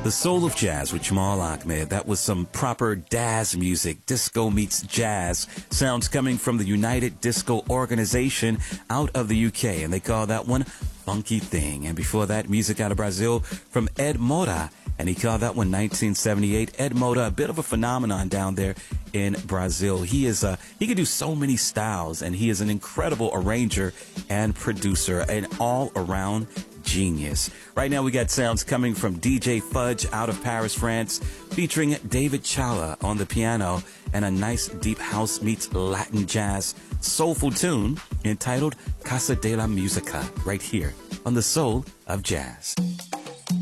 The Soul of Jazz with Jamal Ahmed. That was some proper Daz music. Disco meets jazz. Sounds coming from the United Disco Organization out of the UK. And they call that one Funky Thing. And before that, music out of Brazil from Ed Moura. And he called that one 1978. Ed Moura, a bit of a phenomenon down there in Brazil. He can do so many styles, and he is an incredible arranger and producer, an all-around genius. Right now we got sounds coming from DJ Fudge out of Paris, France, featuring David Challa on the piano, and a nice deep house meets Latin jazz soulful tune entitled Casa de la Musica, right here on The Soul of Jazz.